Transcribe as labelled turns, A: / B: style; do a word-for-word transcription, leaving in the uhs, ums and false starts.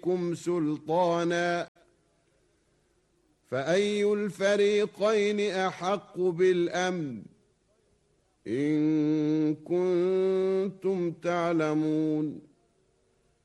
A: عليكم سلطانا فأي الفريقين أحق بالأمن إن كنتم تعلمون